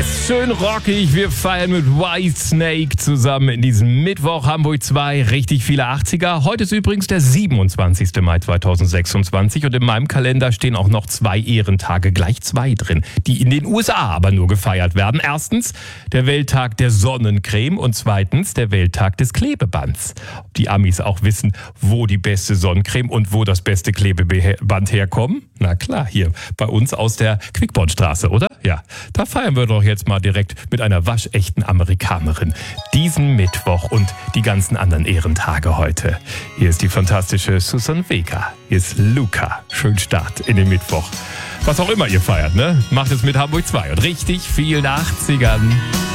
Yes, schön rockig. Wir feiern mit Whitesnake zusammen in diesem Mittwoch Hamburg 2. Richtig viele 80er. Heute ist übrigens der 27. Mai 2026 und in meinem Kalender stehen auch noch 2 Ehrentage, gleich 2 drin, die in den USA aber nur gefeiert werden. Erstens der Welttag der Sonnencreme und zweitens der Welttag des Klebebands. Ob die Amis auch wissen, wo die beste Sonnencreme und wo das beste Klebeband herkommen? Na klar, hier bei uns aus der Quickbornstraße, oder? Ja, da feiern wir doch jetzt mal direkt mit einer waschechten Amerikanerin. Diesen Mittwoch und die ganzen anderen Ehrentage heute. Hier ist die fantastische Susan Vega. Hier ist Luca. Schönen Start in den Mittwoch. Was auch immer ihr feiert, ne? Macht es mit Hamburg 2 und richtig vielen 80ern.